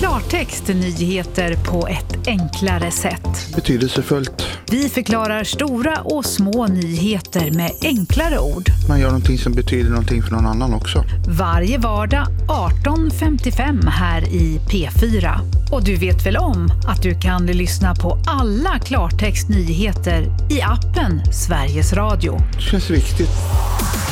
Klartext nyheter på ett enklare sätt. Betydelsefullt. Vi förklarar stora och små nyheter med enklare ord. Man gör någonting som betyder någonting för någon annan också. Varje vardag 18:55 här i P4. Och du vet väl om att du kan lyssna på alla Klartext nyheter i appen Sveriges Radio. Det känns viktigt.